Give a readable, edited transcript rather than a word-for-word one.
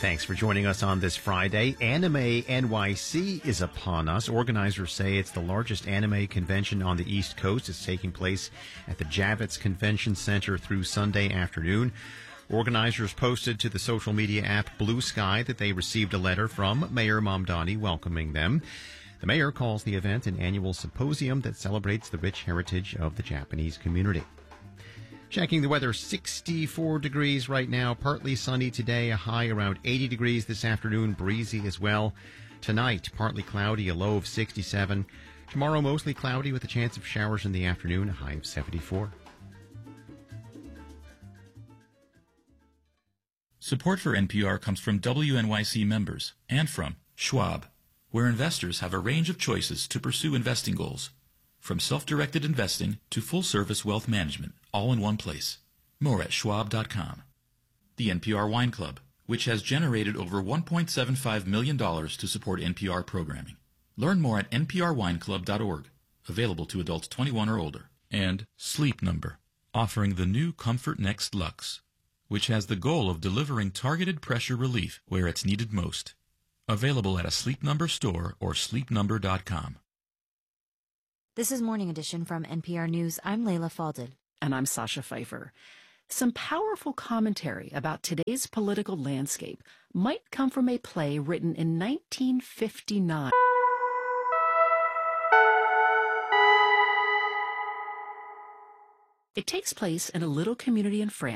Thanks for joining us on this Friday. Anime NYC is upon us. Organizers say it's the largest anime convention on the East Coast. It's taking place at the Javits Convention Center through Sunday afternoon. Organizers posted to the social media app Blue Sky that they received a letter from Mayor Mamdani welcoming them. The mayor calls the event an annual symposium that celebrates the rich heritage of the Japanese community. Checking the weather, 64 degrees right now, partly sunny today, a high around 80 degrees this afternoon, breezy as well. Tonight, partly cloudy, a low of 67. Tomorrow, mostly cloudy with a chance of showers in the afternoon, a high of 74. Support for NPR comes from WNYC members and from Schwab, where investors have a range of choices to pursue investing goals. From self-directed investing to full-service wealth management, all in one place. More at schwab.com. The NPR Wine Club, which has generated over $1.75 million to support NPR programming. Learn more at nprwineclub.org, available to adults 21 or older. And Sleep Number, offering the new Comfort Next Luxe, which has the goal of delivering targeted pressure relief where it's needed most. Available at a Sleep Number store or sleepnumber.com. This is Morning Edition from NPR News. I'm Layla Falded. And I'm Sasha Pfeiffer. Some powerful commentary about today's political landscape might come from a play written in 1959. It takes place in a little community in France